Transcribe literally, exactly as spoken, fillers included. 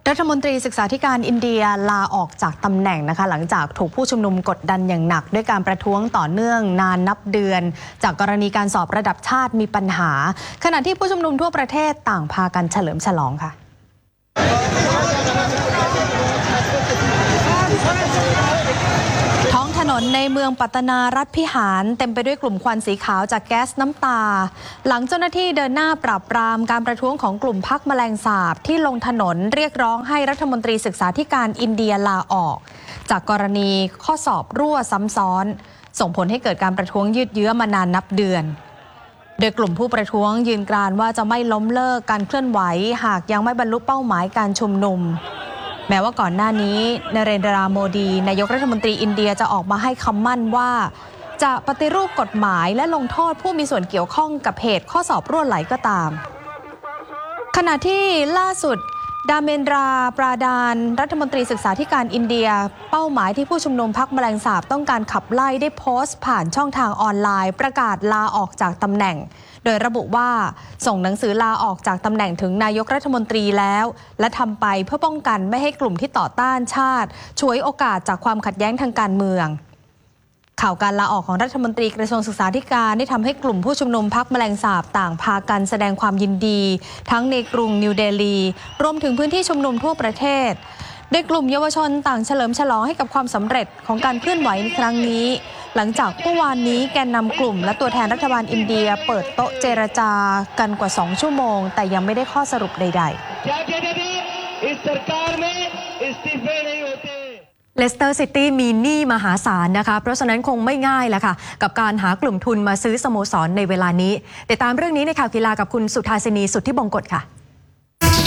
รัฐมนตรีศึกษาธิการอินเดียลาออกจากตำแหน่งนะคะหลังจากถูกผู้ชุมนุมกดดันอย่างหนักด้วยการประท้วงต่อเนื่องนานนับเดือนจากกรณีการสอบระดับชาติมีปัญหาขณะที่ผู้ชุมนุมทั่วประเทศต่างพากันเฉลิมฉลองค่ะท้องถนนในเมืองปัตตนารัฐพิหารเต็มไปด้วยกลุ่มควันสีขาวจากแก๊สน้ำตาหลังเจ้าหน้าที่เดินหน้าปราบปรามการประท้วงของกลุ่มพรรคแมลงสาบที่ลงถนนเรียกร้องให้รัฐมนตรีศึกษาธิการอินเดียลาออกจากกรณีข้อสอบรั่วซ้ำซ้อนส่งผลให้เกิดการประท้วงยืดเยื้อมานานนับเดือนโดยกลุ่มผู้ประท้วงยืนกรานว่าจะไม่ล้มเลิกการเคลื่อนไหวหากยังไม่บรรลุเป้าหมายการชุมนุมแม้ว่าก่อนหน้านี้นเรนทรา โมดีนายกรัฐมนตรีอินเดียจะออกมาให้คำมั่นว่าจะปฏิรูปกฎหมายและลงโทษผู้มีส่วนเกี่ยวข้องกับเหตุข้อสอบรั่วไหลก็ตามขณะที่ล่าสุดดาเมนดรา ปราดานรัฐมนตรีศึกษาธิการอินเดียเป้าหมายที่ผู้ชุมนุมพรรคแมลงสาบต้องการขับไล่ได้โพสต์ผ่านช่องทางออนไลน์ประกาศลาออกจากตำแหน่งโดยระบุว่าส่งหนังสือลาออกจากตำแหน่งถึงนายกรัฐมนตรีแล้วและทำไปเพื่อป้องกันไม่ให้กลุ่มที่ต่อต้านชาติฉวยโอกาสจากความขัดแย้งทางการเมืองข่าวการลาออกของรัฐมนตรีกระทรวงศึกษาธิการได้ทำให้กลุ่มผู้ชุมนุมพรรคแมลงสาบต่างพากันแสดงความยินดีทั้งในกรุงนิวเดลีรวมถึงพื้นที่ชุมนุมทั่วประเทศโดยกลุ่มเยาวชนต่างเฉลิมฉลองให้กับความสำเร็จของการเคลื่อนไหวในครั้งนี้หลังจากเมื่อวานนี้แกนนำกลุ่มและตัวแทนรัฐบาลอินเดียเปิดโต๊ะเจรจากันกว่าสองชั่วโมงแต่ยังไม่ได้ข้อสรุปใดๆเลสเตอร์ซิตี้มีหนี้มหาศาลนะคะเพราะฉะนั้นคงไม่ง่ายแหละค่ะกับการหากลุ่มทุนมาซื้อสโมสรในเวลานี้ติดตามเรื่องนี้ในข่าวกีฬากับคุณสุธาสินีสุทธิบงกฎค่ะ